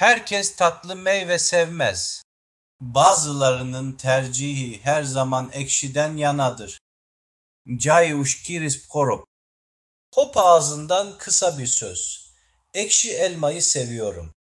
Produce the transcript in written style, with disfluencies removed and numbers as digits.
Herkes tatlı meyve sevmez. Bazılarının tercihi her zaman ekşiden yanadır. Cay uşkiris korop. Hop ağzından kısa bir söz. Ekşi elmayı seviyorum.